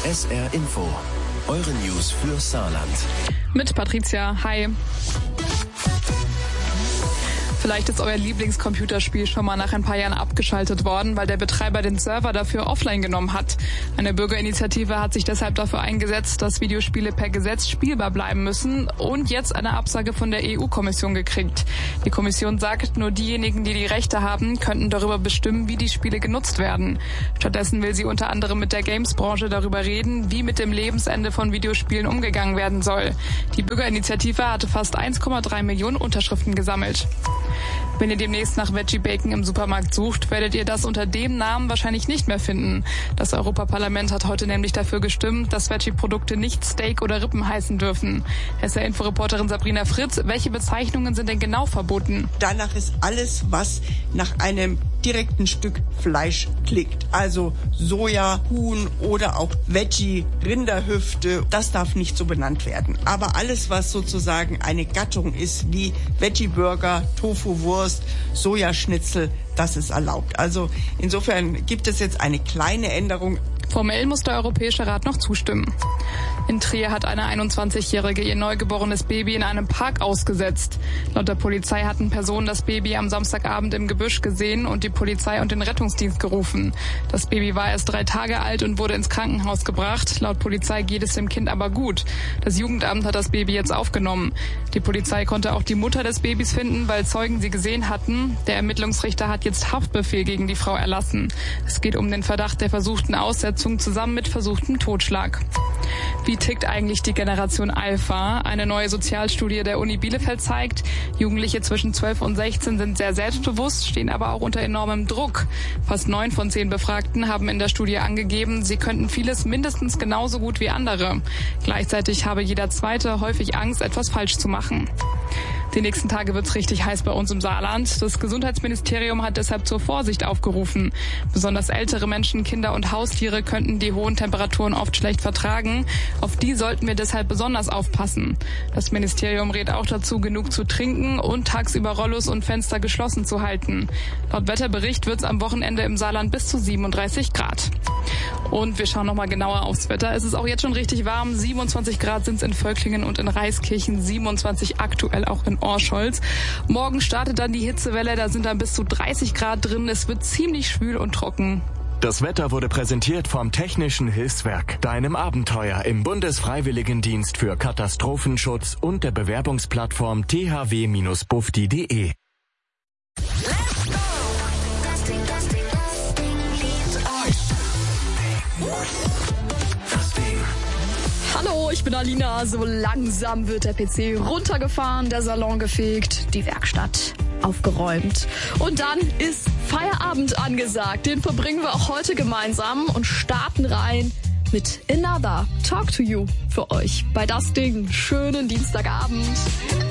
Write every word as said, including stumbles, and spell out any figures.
S R Info, eure News für Saarland. Mit Patricia, hi. Vielleicht ist euer Lieblingscomputerspiel schon mal nach ein paar Jahren abgeschaltet worden, weil der Betreiber den Server dafür offline genommen hat. Eine Bürgerinitiative hat sich deshalb dafür eingesetzt, dass Videospiele per Gesetz spielbar bleiben müssen und jetzt eine Absage von der E U-Kommission gekriegt. Die Kommission sagt, nur diejenigen, die die Rechte haben, könnten darüber bestimmen, wie die Spiele genutzt werden. Stattdessen will sie unter anderem mit der Games-Branche darüber reden, wie mit dem Lebensende von Videospielen umgegangen werden soll. Die Bürgerinitiative hatte fast eins Komma drei Millionen Unterschriften gesammelt. Wenn ihr demnächst nach Veggie Bacon im Supermarkt sucht, werdet ihr das unter dem Namen wahrscheinlich nicht mehr finden. Das Europaparlament hat heute nämlich dafür gestimmt, dass Veggie-Produkte nicht Steak oder Rippen heißen dürfen. S R-Info-Reporterin Sabrina Fritz, welche Bezeichnungen sind denn genau verboten? Danach ist alles, was nach einem direkten Stück Fleisch klingt. Also Soja, Huhn oder auch Veggie, Rinderhüfte, das darf nicht so benannt werden. Aber alles, was sozusagen eine Gattung ist, wie Veggie-Burger, Tofu-Wurst, Sojaschnitzel, das ist erlaubt. Also insofern gibt es jetzt eine kleine Änderung. Formell muss der Europäische Rat noch zustimmen. In Trier hat eine einundzwanzigjährige ihr neugeborenes Baby in einem Park ausgesetzt. Laut der Polizei hatten Personen das Baby am Samstagabend im Gebüsch gesehen und die Polizei und den Rettungsdienst gerufen. Das Baby war erst drei Tage alt und wurde ins Krankenhaus gebracht. Laut Polizei geht es dem Kind aber gut. Das Jugendamt hat das Baby jetzt aufgenommen. Die Polizei konnte auch die Mutter des Babys finden, weil Zeugen sie gesehen hatten. Der Ermittlungsrichter hat jetzt Haftbefehl gegen die Frau erlassen. Es geht um den Verdacht der versuchten Aussetzung zusammen mit versuchtem Totschlag. Wie tickt eigentlich die Generation Alpha? Eine neue Sozialstudie der Uni Bielefeld zeigt, Jugendliche zwischen zwölf und sechzehn sind sehr selbstbewusst, stehen aber auch unter enormem Druck. Fast neun von zehn Befragten haben in der Studie angegeben, sie könnten vieles mindestens genauso gut wie andere. Gleichzeitig habe jeder Zweite häufig Angst, etwas falsch zu machen. Die nächsten Tage wird's richtig heiß bei uns im Saarland. Das Gesundheitsministerium hat deshalb zur Vorsicht aufgerufen. Besonders ältere Menschen, Kinder und Haustiere könnten die hohen Temperaturen oft schlecht vertragen. Auf die sollten wir deshalb besonders aufpassen. Das Ministerium rät auch dazu, genug zu trinken und tagsüber Rollos und Fenster geschlossen zu halten. Laut Wetterbericht wird's am Wochenende im Saarland bis zu siebenunddreißig Grad. Und wir schauen nochmal genauer aufs Wetter. Es ist auch jetzt schon richtig warm. siebenundzwanzig Grad sind es in Völklingen und in Reiskirchen, siebenundzwanzig aktuell auch in Orscholz. Morgen startet dann die Hitzewelle, da sind dann bis zu dreißig Grad drin. Es wird ziemlich schwül und trocken. Das Wetter wurde präsentiert vom Technischen Hilfswerk, deinem Abenteuer im Bundesfreiwilligendienst für Katastrophenschutz und der Bewerbungsplattform t h w Bindestrich bufdi punkt d e. Hallo, ich bin Alina. So langsam wird der P C runtergefahren, der Salon gefegt, die Werkstatt aufgeräumt. Und dann ist Feierabend angesagt. Den verbringen wir auch heute gemeinsam und starten rein mit Another Talk to You für euch bei Das Ding. Schönen Dienstagabend.